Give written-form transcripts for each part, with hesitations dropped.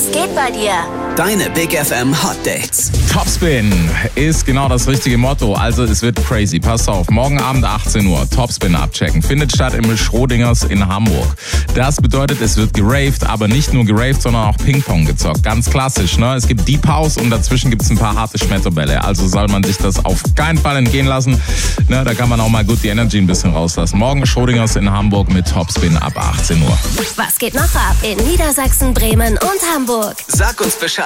Was geht bei dir? Deine Big FM Hot Dates. Topspin ist genau das richtige Motto. Also es wird crazy. Pass auf, morgen Abend 18 Uhr, Topspin abchecken. Findet statt im Schrodingers in Hamburg. Das bedeutet, es wird geraved, aber nicht nur geraved, sondern auch Ping-Pong gezockt. Ganz klassisch, ne? Es gibt Deep House und dazwischen gibt es ein paar harte Schmetterbälle. Also soll man sich das auf keinen Fall entgehen lassen. Ne? Da kann man auch mal gut die Energy ein bisschen rauslassen. Morgen Schrodingers in Hamburg mit Topspin ab 18 Uhr. Was geht noch ab in Niedersachsen, Bremen und Hamburg? Sag uns Bescheid.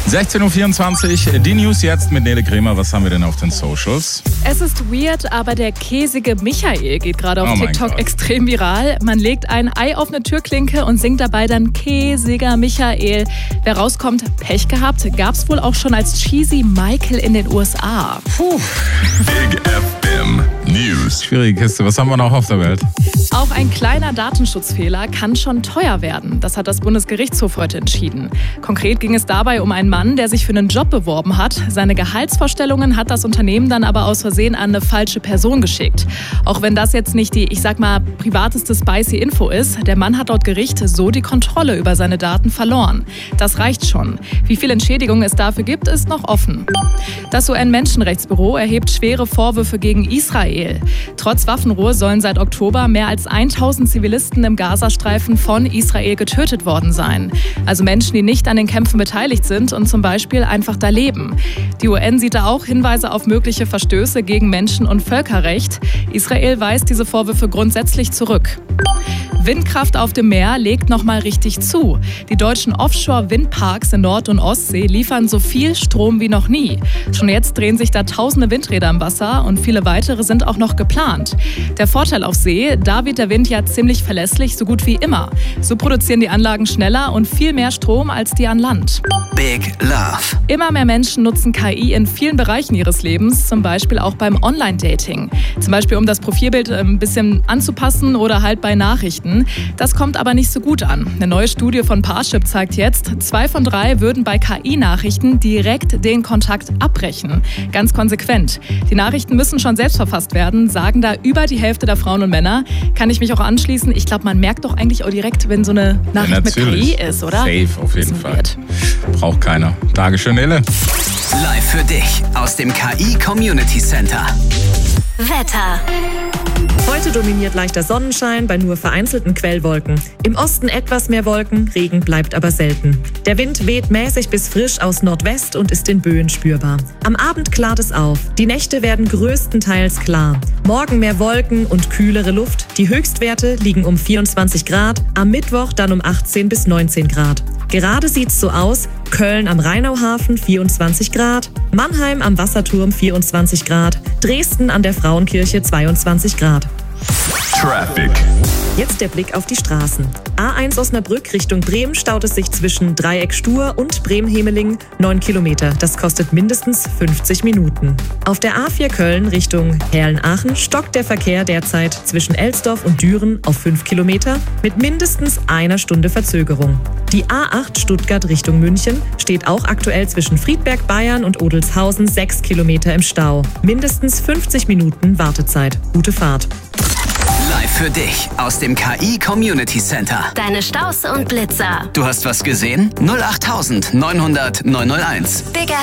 16.24 Uhr, die News jetzt mit Nele Kremer. Was haben wir denn auf den Socials? Es ist weird, aber der käsige Michael geht gerade auf Oh mein TikTok Gott. extrem viral. Man legt ein Ei auf eine Türklinke und singt dabei dann käsiger Michael. Wer rauskommt, Pech gehabt. Gab's wohl auch schon als Cheesy Michael in den USA. Puh. Big FM News. Schwierige Kiste. Was haben wir noch auf der Welt? Auch ein kleiner Datenschutzfehler kann schon teuer werden. Das hat das Bundesgerichtshof heute entschieden. Konkret ging es dabei um einen Mann, der sich für einen Job beworben hat. Seine Gehaltsvorstellungen hat das Unternehmen dann aber aus Versehen an eine falsche Person geschickt. Auch wenn das jetzt nicht die, ich sag mal, privateste spicy Info ist, der Mann hat laut Gericht so die Kontrolle über seine Daten verloren. Das reicht schon. Wie viel Entschädigung es dafür gibt, ist noch offen. Das UN-Menschenrechtsbüro erhebt schwere Vorwürfe gegen Israel. Trotz Waffenruhe sollen seit Oktober mehr als 1000 Zivilisten im Gazastreifen von Israel getötet worden sein. Also Menschen, die nicht an den Kämpfen beteiligt sind und zum Beispiel einfach da leben. Die UN sieht da auch Hinweise auf mögliche Verstöße gegen Menschen- und Völkerrecht. Israel weist diese Vorwürfe grundsätzlich zurück. Windkraft auf dem Meer legt nochmal richtig zu. Die deutschen Offshore-Windparks in Nord- und Ostsee liefern so viel Strom wie noch nie. Schon jetzt drehen sich da tausende Windräder im Wasser und viele weitere sind auch noch geplant. Der Vorteil auf See, da weht der Wind ja ziemlich verlässlich, so gut wie immer. So produzieren die Anlagen schneller und viel mehr Strom als die an Land. Big Love. Immer mehr Menschen nutzen KI in vielen Bereichen ihres Lebens, zum Beispiel auch beim Online-Dating. Zum Beispiel, um das Profilbild ein bisschen anzupassen oder halt bei Nachrichten. Das kommt aber nicht so gut an. Eine neue Studie von Parship zeigt jetzt, 2 von 3 würden bei KI-Nachrichten direkt den Kontakt abbrechen. Ganz konsequent. Die Nachrichten müssen schon selbst verfasst werden, sagen da über die Hälfte der Frauen und Männer. Kann ich mich auch anschließen. Ich glaube, man merkt doch eigentlich auch direkt, wenn so eine Nachricht mit KI ist, oder? Safe, auf jeden Fall. Braucht keiner. Dankeschön, Nele. Live für dich aus dem KI Community Center. Wetter. Heute dominiert leichter Sonnenschein bei nur vereinzelten Quellwolken. Im Osten etwas mehr Wolken, Regen bleibt aber selten. Der Wind weht mäßig bis frisch aus Nordwest und ist in Böen spürbar. Am Abend klart es auf. Die Nächte werden größtenteils klar. Morgen mehr Wolken und kühlere Luft. Die Höchstwerte liegen um 24 Grad, am Mittwoch dann um 18 bis 19 Grad. Gerade sieht's so aus: Köln am Rheinauhafen 24 Grad, Mannheim am Wasserturm 24 Grad, Dresden an der Frauenkirche 22 Grad. Traffic. Jetzt der Blick auf die Straßen. A1 Osnabrück Richtung Bremen staut es sich zwischen Dreieck Stur und Bremen-Hemeling 9 Kilometer. Das kostet mindestens 50 Minuten. Auf der A4 Köln Richtung Herlen-Aachen stockt der Verkehr derzeit zwischen Elsdorf und Düren auf 5 Kilometer mit mindestens einer Stunde Verzögerung. Die A8 Stuttgart Richtung München steht auch aktuell zwischen Friedberg, Bayern und Odelshausen 6 Kilometer im Stau. Mindestens 50 Minuten Wartezeit. Gute Fahrt. Live für dich aus dem KI Community Center. Deine Staus und Blitzer. Du hast was gesehen? 08900 901. Big